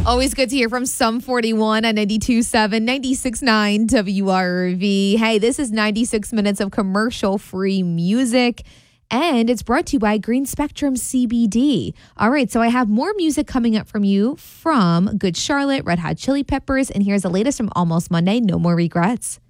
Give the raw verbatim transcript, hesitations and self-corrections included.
Always good to hear from Sum forty-one on ninety-two point seven, ninety-six point nine W R V. Hey, this is ninety-six minutes of commercial-free music. And it's brought to you by Green Spectrum C B D. All right, so I have more music coming up from you from Good Charlotte, Red Hot Chili Peppers, and here's the latest from Almost Monday, No More Regrets.